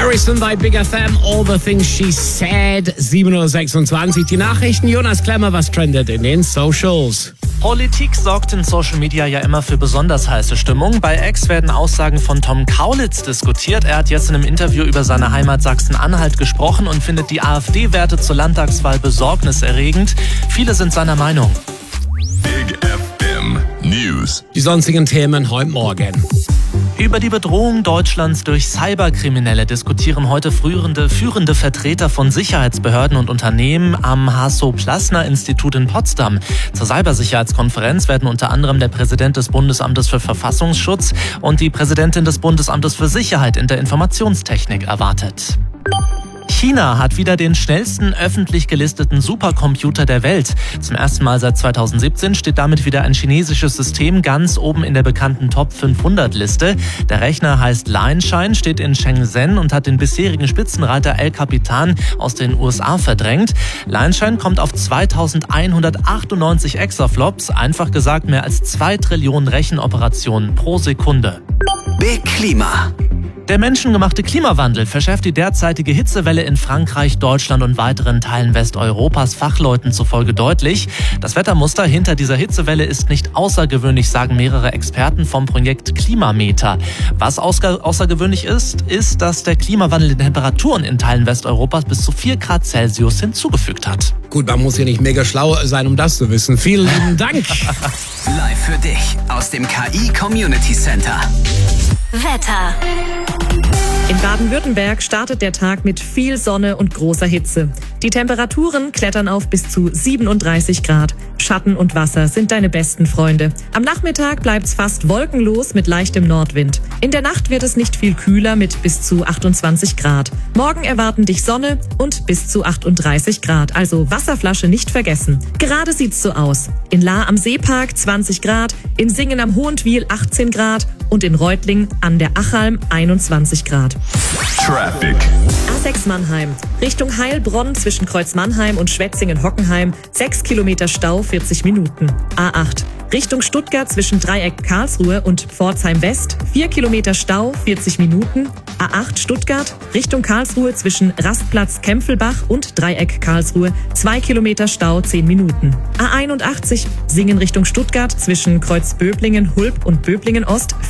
Harrison bei Big FM, All the Things She Said, 7.26 Uhr. Die Nachrichten, Jonas Klemmer, was trendet in den Socials? Politik sorgt in Social Media ja immer für besonders heiße Stimmung. Bei X werden Aussagen von Tom Kaulitz diskutiert. Er hat jetzt in einem Interview über seine Heimat Sachsen-Anhalt gesprochen und findet die AfD-Werte zur Landtagswahl besorgniserregend. Viele sind seiner Meinung. Big FM News. Die sonstigen Themen heute Morgen. Über die Bedrohung Deutschlands durch Cyberkriminelle diskutieren heute führende Vertreter von Sicherheitsbehörden und Unternehmen am Hasso-Plassner-Institut in Potsdam. Zur Cybersicherheitskonferenz werden unter anderem der Präsident des Bundesamtes für Verfassungsschutz und die Präsidentin des Bundesamtes für Sicherheit in der Informationstechnik erwartet. China hat wieder den schnellsten öffentlich gelisteten Supercomputer der Welt. Zum ersten Mal seit 2017 steht damit wieder ein chinesisches System ganz oben in der bekannten Top 500 Liste. Der Rechner heißt Lianshine, steht in Shenzhen und hat den bisherigen Spitzenreiter El Capitan aus den USA verdrängt. Lianshine kommt auf 2198 Exaflops, einfach gesagt mehr als 2 Trillionen Rechenoperationen pro Sekunde. Big Klima. Der menschengemachte Klimawandel verschärft die derzeitige Hitzewelle in Frankreich, Deutschland und weiteren Teilen Westeuropas Fachleuten zufolge deutlich. Das Wettermuster hinter dieser Hitzewelle ist nicht außergewöhnlich, sagen mehrere Experten vom Projekt Klimameter. Was außergewöhnlich ist, dass der Klimawandel den Temperaturen in Teilen Westeuropas bis zu 4 Grad Celsius hinzugefügt hat. Gut, man muss ja nicht mega schlau sein, um das zu wissen. Vielen lieben Dank. Live für dich aus dem KI Community Center. Wetter. In Baden-Württemberg startet der Tag mit viel Sonne und großer Hitze. Die Temperaturen klettern auf bis zu 37 Grad. Schatten und Wasser sind deine besten Freunde. Am Nachmittag bleibt's fast wolkenlos mit leichtem Nordwind. In der Nacht wird es nicht viel kühler mit bis zu 28 Grad. Morgen erwarten dich Sonne und bis zu 38 Grad. Also Wasserflasche nicht vergessen. Gerade sieht's so aus. In Lahr am Seepark 20 Grad, in Singen am Hohentwiel 18 Grad und in Reutling an der Achalm 21 Grad. Traffic. A6 Mannheim. Richtung Heilbronn zwischen Kreuz Mannheim und Schwetzingen-Hockenheim 6 Kilometer Stau, 40 Minuten. A8. Richtung Stuttgart zwischen Dreieck Karlsruhe und Pforzheim West 4 Kilometer Stau, 40 Minuten. A8 Stuttgart Richtung Karlsruhe zwischen Rastplatz Kempfelbach und Dreieck Karlsruhe 2 Kilometer Stau, 10 Minuten. A81 Singen Richtung Stuttgart zwischen Kreuz Böblingen, Hulb und Böblingen Ost